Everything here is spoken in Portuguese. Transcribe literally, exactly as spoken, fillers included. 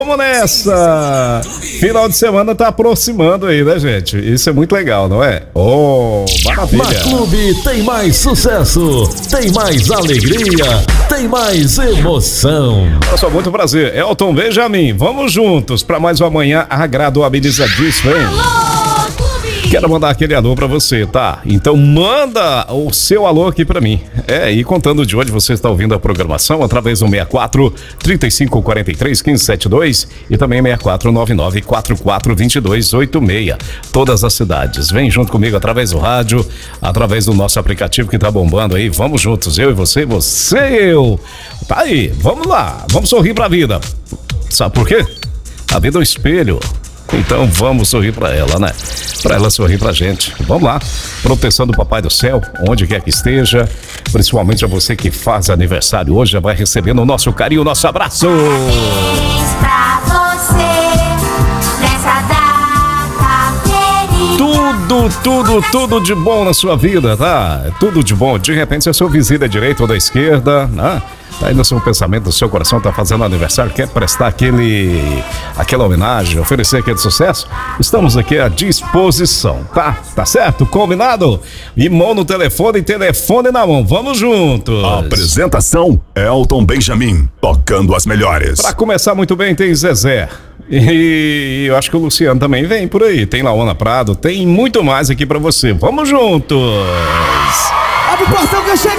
Vamos nessa! Final de semana tá aproximando aí, né, gente? Isso é muito legal, não é? Oh, maravilha! Na Clube tem mais sucesso, tem mais alegria, tem mais emoção. Olha só, muito prazer. Elton Benjamin, vamos juntos para mais uma manhã agradável-amenizadíssima, hein? Quero mandar aquele alô pra você, tá? Então manda o seu alô aqui pra mim. É, e contando de onde você está ouvindo a programação, através do seis quatro, trinta e cinco, quarenta e três, quinze, setenta e dois e também seis quatro nove nove, quatro quatro dois dois oito seis. Todas as cidades. Vem junto comigo através do rádio, através do nosso aplicativo que tá bombando aí. Vamos juntos, eu e você, você e eu. Tá aí, vamos lá, vamos sorrir pra vida. Sabe por quê? A vida é um espelho. Então vamos sorrir pra ela, né? Pra ela sorrir pra gente. Vamos lá. Proteção do Papai do Céu, onde quer que esteja. Principalmente a você que faz aniversário hoje, já vai recebendo o nosso carinho, o nosso abraço. Parabéns pra você nessa data querida. Tudo, tudo, tudo de bom na sua vida, tá? Tudo de bom. De repente, se a sua vizinha é direita ou da esquerda, né? Tá aí no seu pensamento, no seu coração, tá fazendo aniversário, quer prestar aquele, aquela homenagem, oferecer aquele sucesso? Estamos aqui à disposição, tá? Tá certo? Combinado? E mão no telefone e telefone na mão, vamos juntos! Apresentação, Elton Benjamin, tocando as melhores. Pra começar muito bem, tem Zezé. E eu acho que o Luciano também vem por aí. Tem Laona Prado, tem muito mais aqui pra você. Vamos juntos! Abre o portão que eu cheguei!